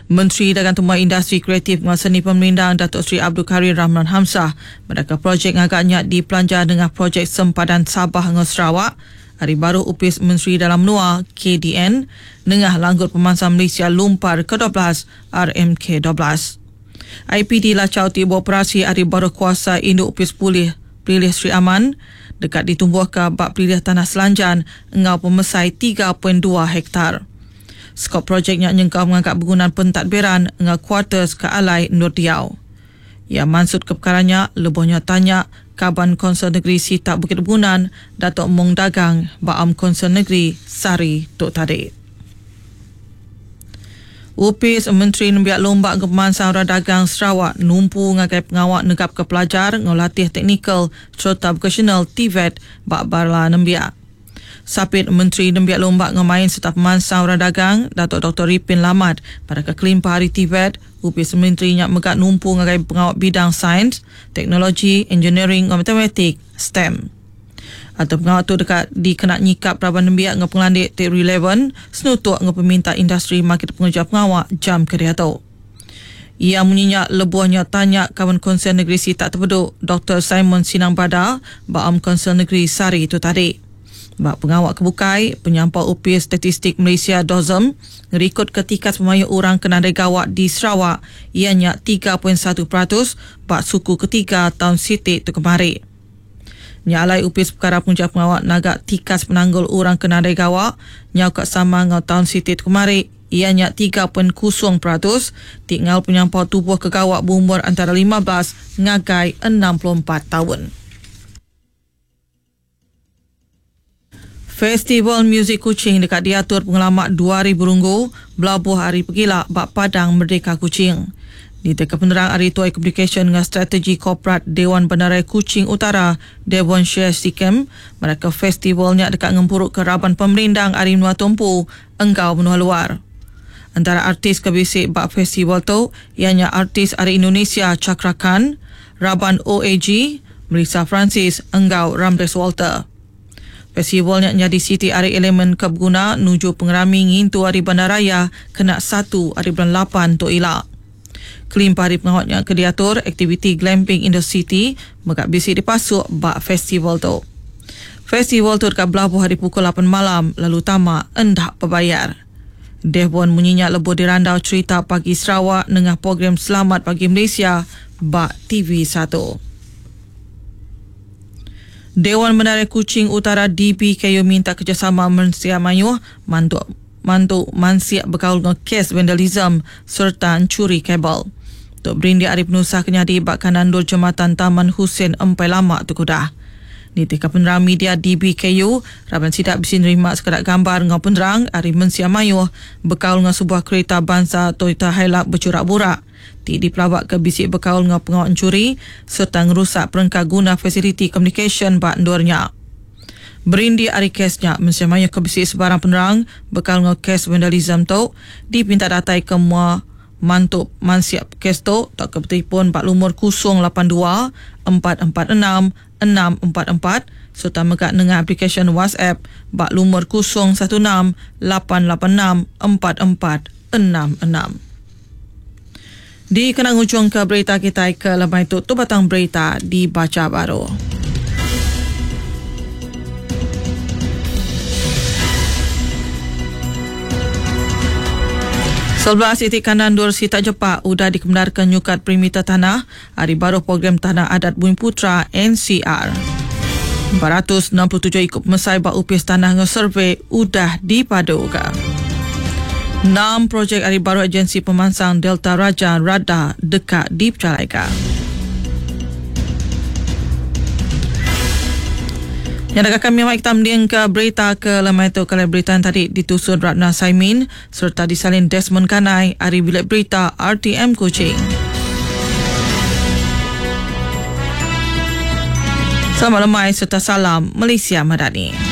Menteri Dagang Tumbuhan Industri Kreatif dan Seni Pemerintah Datuk Seri Abdul Karim Rahman Hamzah mereka projek agaknya di Pelanjar dengan projek sempadan Sabah dengan Sarawak. Hari baru upis Menteri Dalam Menua KDN dengan langgut pemansang Malaysia Lumpar ke-12 RMK-12. IPD Lacau tiba operasi hari baru kuasa induk upis pulih Pilih Sri Aman dekat ditumbuhkan bak pilih tanah Selanjan engau pemesai 3.2 hektar. Skop projeknya nyengkau mengangkat penggunaan pentadbiran dengan kuartus ke Alai Nur Diau. Ia maksud ke perkaranya lebihnya tanya Kaban Konsel Negeri Sitak Bukit Bunan Datuk Mong Dagang Baam Konsel Negeri Sari Tok Tadik. Upis Menteri Nembiak Lombak Pemansang Dagang Sarawak numpu ngagai pengawak negap ke pelajar ngolatih teknikal serta vocational TVET bak barla Nembiak. Sapit Menteri Nembiak Lombak ngemain serta pemansang dagang Datuk Dr. Ripin Lamat pada kekelimpah hari TVET. Upis Menteri nyak megak numpu ngagai pengawak bidang sains, teknologi, engineering dan matematik STEM. Atau pengawak tu dekat dikena nyikap Raban Nembiak dengan pengelandik Teori 11 senutuk dengan peminta industri market pengejar pengawak jam kerja tu. Ia menyenyak lebuhnya tanya Kawan Konsel Negeri Sitak Terpeduk Dr. Simon Sinang Badar Baam Konsel Negeri Sari itu tadi. Bak pengawak kebukai, penyampau upis statistik Malaysia DOZM ngerikut ketikas pemayuk orang kenandai gawak di Sarawak ianya 3.1% bak suku ketiga tahun sitik tu kemari. Nyalai upis perkara punca pengawak nagak tikas penanggul orang kenandai gawak nyau kat sama ngau tahun sitik tu kemari ianya 3.0%, tinggal penyampau tubuh kegawak berumur antara 15 ngagai 64 tahun. Festival Muzik Kuching dekat diatur pengalamat 2,000 runggu belabuh hari pegilak bak Padang Merdeka Kuching. Di Teka Penerang Hari Tuai Communication dengan Strategi Korporat Dewan Bandaraya Kuching Utara Devonshire Sikkim, mereka festivalnya dekat ngempuruk ke Raban Pemerindang Hari Menua Tumpu Enggau Menua Luar. Antara artis kebisik bak festival tu ianya artis Hari Indonesia Chakra Khan, Raban OAG, Melissa Francis Enggau Ramdes Walter. Festivalnya jadi Siti Hari Elemen Kebguna nuju pengerami ngintu Hari Bandaraya kena 1 Hari Bulan 8 tu ilak. Kelimpah hari pengawatnya ke diatur aktiviti glamping in the city megak bisik dipasuk bak festival tu. Festival tu dekat belabuh hari pukul 8 malam lalu tamak endak berbayar. Devon menyenyak lebih dirandau cerita Pagi Sarawak dengan program Selamat Pagi Malaysia bak TV1. Dewan Bandaraya Kuching Utara DBKU minta kerjasama Mensiak Mayuh mantuk mansiak berkaul dengan kes vandalism serta curi kabel. Tok Berindik Arif Nusah kenyadi bak kanandul Jambatan Taman Hussein Empai Lama tu kudah. Di Teka Penerang Media DBKU, Raban Sidak bisi nerima sekadar gambar dengan penerang Arif Mensiak Mayuh berkaul dengan sebuah kereta bangsa Toyota Hilux bercurak-burak. Di pelawak ke bisik berkaul dengan pengawal curi serta ngerusak perengkak guna fasiliti komunikasi bak endurnya. Berindi hari kesnya mensemanya ke bisik sebarang penerang berkaul dengan kes vandalism tu dipinta datai ke mua mantuk mansiap kes tu tak kebetipun bak lumur 082 446 644 serta megak dengan aplikasi WhatsApp bak lumur 016 886 4466. Di kenang ujung ke berita kita ke lemah itu tu batang berita dibaca baru. Sebelah Siti Kandandur Sita Jepak udah dikebenarkan nyukat perimita tanah hari baru program Tanah Adat Bumi Putra NCR. 467 ikut mesai bak upis tanah dengan survey udah dipadukan. 6 projek hari baru agensi pemansang Delta Raja Rada dekat dipercalaikan. Yang dekat kami mai kita mending ke berita ke lemah itu kalau berita tadi ditusun Ratna Saimin serta disalin Desmond Kanai hari bilik berita RTM Kuching. Selamat lemai serta salam Malaysia Madani.